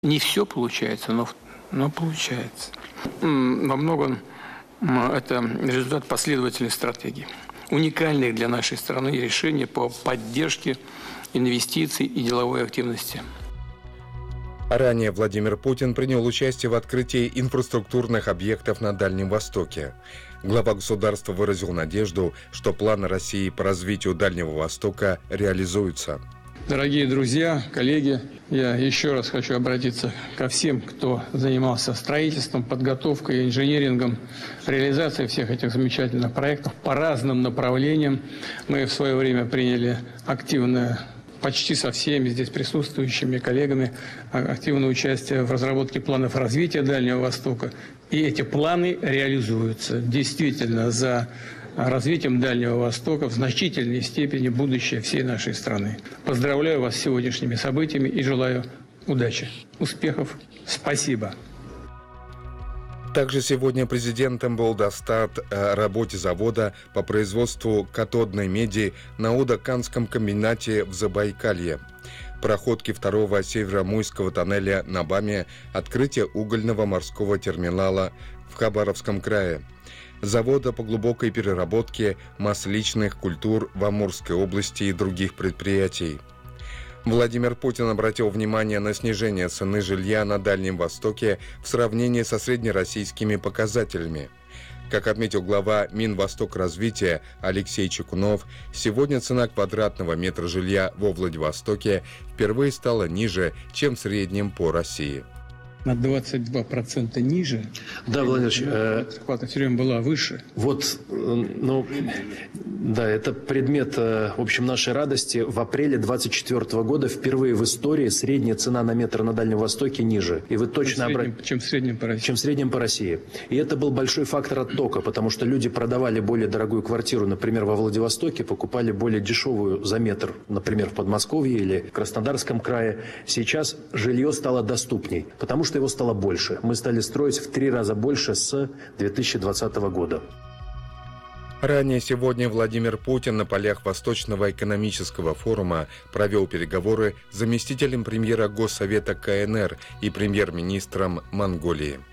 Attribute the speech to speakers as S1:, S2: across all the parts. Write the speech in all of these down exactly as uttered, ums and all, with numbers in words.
S1: Не все получается, но, но получается. Во многом это результат последовательной стратегии. Уникальных для нашей страны решений по поддержке инвестиций и деловой активности.
S2: Ранее Владимир Путин принял участие в открытии инфраструктурных объектов на Дальнем Востоке. Глава государства выразил надежду, что планы России по развитию Дальнего Востока реализуются.
S1: Дорогие друзья, коллеги, я еще раз хочу обратиться ко всем, кто занимался строительством, подготовкой, инженерингом, реализацией всех этих замечательных проектов по разным направлениям. Мы в свое время приняли активное, почти со всеми здесь присутствующими коллегами, активное участие в разработке планов развития Дальнего Востока. И эти планы реализуются. Действительно, за развитием Дальнего Востока в значительной степени будущее всей нашей страны. Поздравляю вас с сегодняшними событиями и желаю удачи, успехов. Спасибо.
S2: Также сегодня президентом был достат о работе завода по производству катодной меди на Удаканском комбинате в Забайкалье, проходке второго северомуйского тоннеля на БАМе, открытие угольного морского терминала в Хабаровском крае, завода по глубокой переработке масличных культур в Амурской области и других предприятий. Владимир Путин обратил внимание на снижение цены жилья на Дальнем Востоке в сравнении со среднероссийскими показателями. Как отметил глава Минвостокразвития Алексей Чекунов, сегодня цена квадратного метра жилья во Владивостоке впервые стала ниже, чем в среднем по России.
S1: На двадцать два процента ниже.
S3: Да, Владимир Ильич, э,
S1: зарплата все время была выше.
S3: Вот, э, ну, да, это предмет, э, в общем, нашей радости. В апреле двадцать четвёртого года впервые в истории средняя цена на метр на Дальнем Востоке ниже. И вы точно
S1: обратите, чем в среднем по России.
S3: Чем в среднем по России. И это был большой фактор оттока, потому что люди продавали более дорогую квартиру, например, во Владивостоке, покупали более дешевую за метр, например, в Подмосковье или в Краснодарском крае. Сейчас жилье стало доступней, потому что его стало больше. Мы стали строить в три раза больше с две тысячи двадцатого года.
S2: Ранее сегодня Владимир Путин на полях Восточного экономического форума провел переговоры с заместителем премьера Госсовета КНР и премьер-министром Монголии.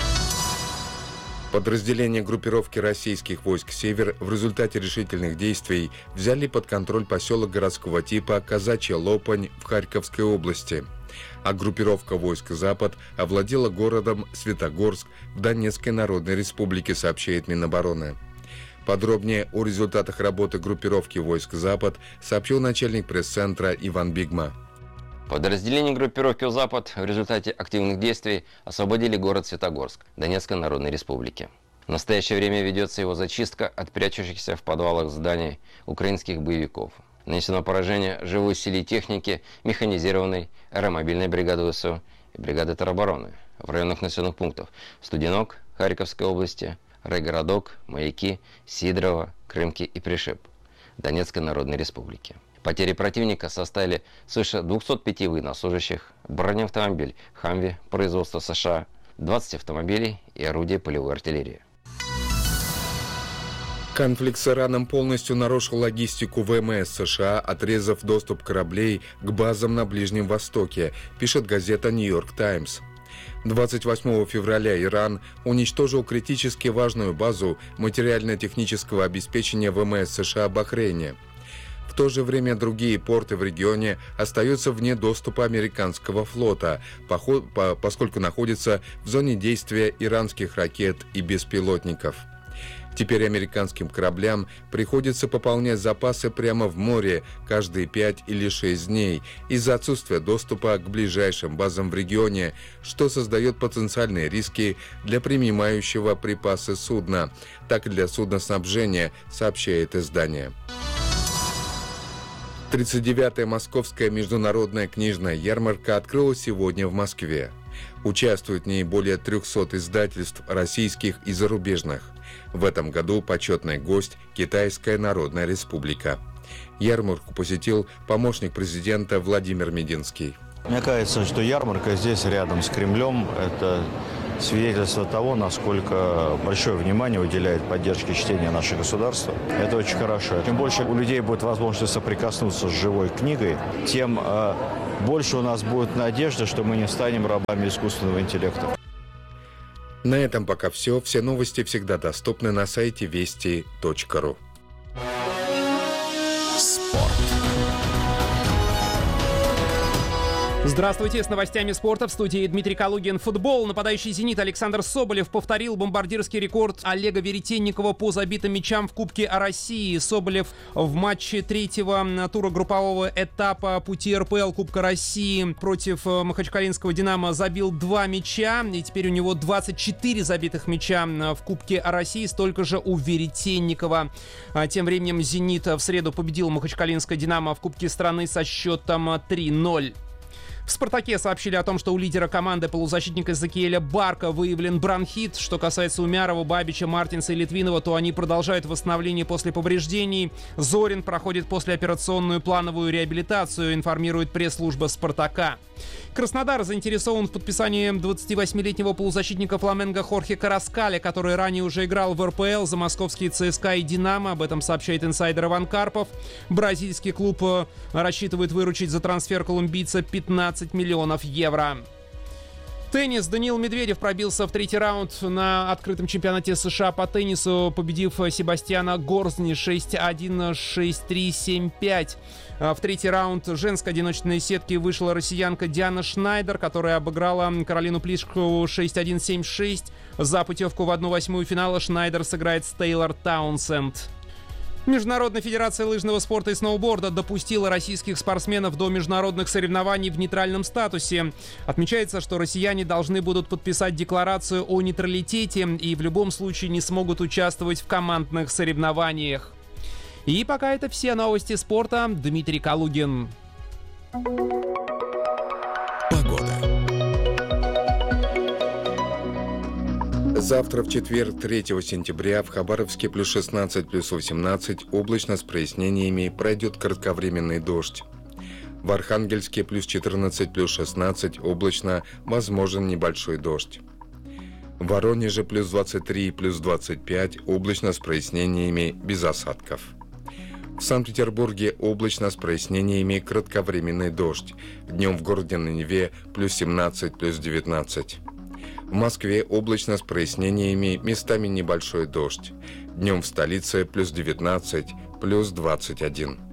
S2: Подразделения группировки российских войск «Север» в результате решительных действий взяли под контроль поселок городского типа Казачья Лопань в Харьковской области, а группировка войск «Запад» овладела городом Светогорск в Донецкой Народной Республике, сообщает Минобороны. Подробнее о результатах работы группировки войск «Запад» сообщил начальник пресс-центра Иван Бигма.
S4: Подразделения группировки «Запад» в результате активных действий освободили город Светогорск Донецкой Народной Республики. В настоящее время ведется его зачистка от прячущихся в подвалах зданий украинских боевиков. Нанесено поражение живой силе техники, механизированной аэромобильной бригады ВСУ и бригады теробороны в районах населенных пунктов Студенок Харьковской области, Райгородок, Маяки, Сидорово, Крымки и Пришиб Донецкой Народной Республики. Потери противника составили свыше двухсот пяти военнослужащих, бронеавтомобиль «Хамви» производства США, двадцать автомобилей и орудия полевой артиллерии.
S2: Конфликт с Ираном полностью нарушил логистику ВМС США, отрезав доступ кораблей к базам на Ближнем Востоке, пишет газета «Нью-Йорк Таймс». двадцать восьмого февраля Иран уничтожил критически важную базу материально-технического обеспечения ВМС США в Бахрейне. В то же время другие порты в регионе остаются вне доступа американского флота, поскольку находятся в зоне действия иранских ракет и беспилотников. Теперь американским кораблям приходится пополнять запасы прямо в море каждые пять или шесть дней из-за отсутствия доступа к ближайшим базам в регионе, что создает потенциальные риски для принимающего припасы судна, так и для судноснабжения, сообщает издание. тридцать девятая Московская международная книжная ярмарка открылась сегодня в Москве. Участвуют в ней более трехсот издательств российских и зарубежных. В этом году почетный гость – Китайская Народная Республика. Ярмарку посетил помощник президента Владимир Мединский.
S5: Мне кажется, что ярмарка здесь, рядом с Кремлем, это свидетельство того, насколько большое внимание уделяет поддержке чтения наше государство. Это очень хорошо. Чем больше у людей будет возможность соприкоснуться с живой книгой, тем э, больше у нас будет надежды, что мы не станем рабами искусственного интеллекта.
S2: На этом пока все. Все новости всегда доступны на сайте вести точка ру.
S6: Здравствуйте, с новостями спорта в студии Дмитрий Калугин. Футбол. Нападающий «Зенит» Александр Соболев повторил бомбардирский рекорд Олега Веретенникова по забитым мячам в Кубке о России. Соболев в матче третьего тура группового этапа пути эр пэ эл Кубка России против махачкалинского «Динамо» забил два мяча. И теперь у него двадцать четыре забитых мяча в Кубке о России, столько же у Веретенникова. Тем временем «Зенит» в среду победил махачкалинское «Динамо» в Кубке страны со счетом три ноль. В «Спартаке» сообщили о том, что у лидера команды полузащитника Закиэля Барка выявлен бронхит. Что касается Умярова, Бабича, Мартинса и Литвинова, то они продолжают восстановление после повреждений. Зорин проходит послеоперационную плановую реабилитацию, информирует пресс-служба «Спартака». Краснодар заинтересован в подписании двадцативосьмилетнего полузащитника «Фламенго» Хорхе Караскаля, который ранее уже играл в эр пэ эл за московские ЦСКА и «Динамо». Об этом сообщает инсайдер Иван Карпов. Бразильский клуб рассчитывает выручить за трансфер колумбийца пятнадцать миллионов евро. Теннис. Даниил Медведев пробился в третий раунд на открытом чемпионате США по теннису, победив Себастьяна Горзни шесть один, шесть три, семь пять. В третий раунд женской одиночной сетки вышла россиянка Диана Шнайдер, которая обыграла Каролину Плишкову шесть один, семь шесть. За путевку в одну восьмую финала Шнайдер сыграет с Тейлор Таунсенд. Международная федерация лыжного спорта и сноуборда допустила российских спортсменов до международных соревнований в нейтральном статусе. Отмечается, что россияне должны будут подписать декларацию о нейтралитете и в любом случае не смогут участвовать в командных соревнованиях. И пока это все новости спорта. Дмитрий Калугин.
S2: Завтра, в четверг, третьего сентября, в Хабаровске плюс шестнадцать, плюс восемнадцать, облачно с прояснениями, пройдет кратковременный дождь. В Архангельске плюс четырнадцать, плюс шестнадцать, облачно, возможен небольшой дождь. В Воронеже плюс двадцать три, плюс двадцать пять, облачно с прояснениями, без осадков. В Санкт-Петербурге облачно с прояснениями, кратковременный дождь. Днем в городе на Неве плюс семнадцать, плюс девятнадцать. В Москве облачно с прояснениями, местами небольшой дождь. Днем в столице плюс девятнадцать, плюс двадцать один.